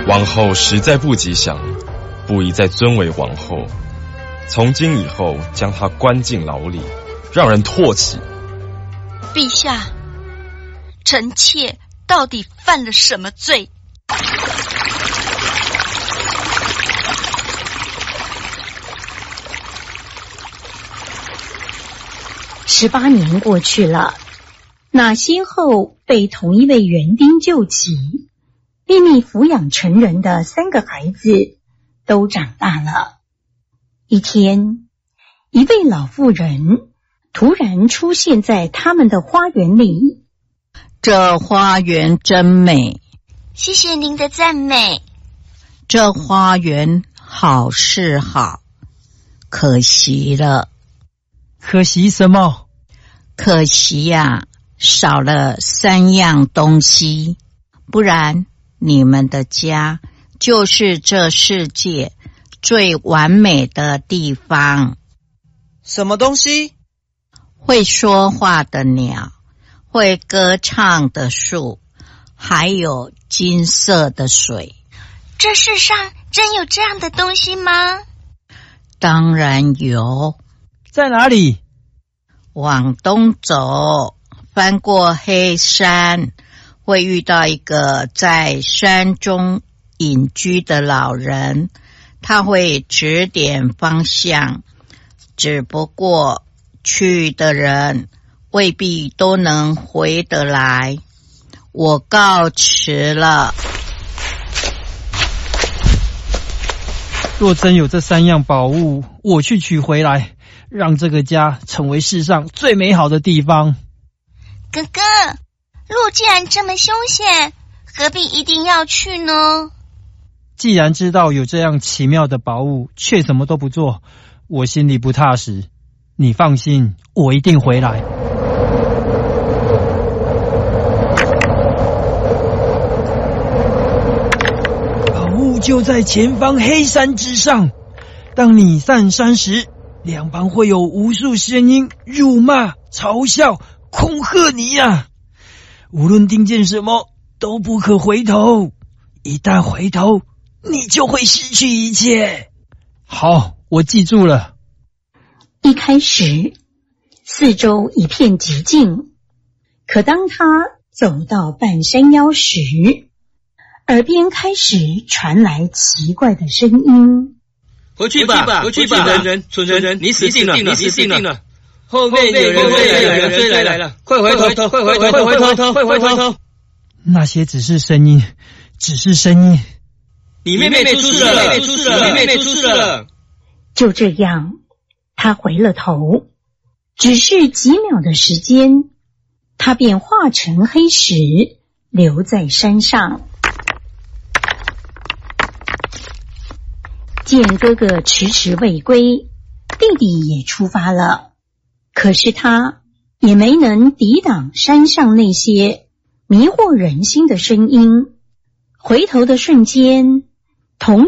王后实在不吉祥，不宜再尊为王后。从今以后，将她关进牢里，让人唾弃。 陛下，臣妾到底犯了什么罪 ？18年过去了，那先后被同一位园丁救起，秘密抚养成人的3个孩子都长大了。一天，一位老妇人突然出现在他们的花园里。 这花园真美， 谢谢您的赞美。 这花园好是好，可惜了。 可惜什么？ 可惜呀，少了3样东西，不然你们的家就是这世界最完美的地方。 什么东西？ 会说话的鸟，会歌唱的树，还有金色的水。 这世上真有这样的东西吗？ 当然有。 在哪里？ 往东走，翻过黑山，会遇到一个在山中隐居的老人，他会指点方向，只不过去的人未必都能回得来。我告辞了。 若真有这3样宝物，我去取回来，让这个家成为世上最美好的地方。 哥哥，路既然这么凶险，何必一定要去呢？ 既然知道有这样奇妙的宝物，却什么都不做，我心里不踏实。你放心，我一定回来。宝物就在前方黑山之上，当你上山时，两旁会有无数声音辱骂、嘲笑、恐吓你呀！无论听见什么，都不可回头。一旦回头，你就会失去一切。好，我记住了。 一开始，四周一片寂静，可当他走到半山腰时，耳边开始传来奇怪的声音。 回去吧，蠢人，你死定了！后面有人追来了，快回头！ 那些只是声音。 你妹妹出事了！ 就这样，他回了头，只是几秒的时间，他便化成黑石，留在山上。见哥哥迟迟未归，弟弟也出发了，可是他也没能抵挡山上那些迷惑人心的声音。回头的瞬间，同